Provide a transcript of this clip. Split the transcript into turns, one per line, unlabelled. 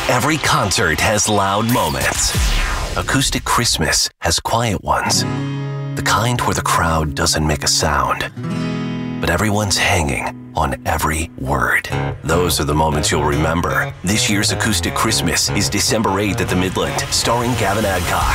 Every concert has loud moments. Acoustic Christmas has quiet ones. The kind where the crowd doesn't make a sound, but everyone's hanging on every word. Those are the moments you'll remember. This year's Acoustic Christmas is December 8th at the Midland, starring Gavin Adcock.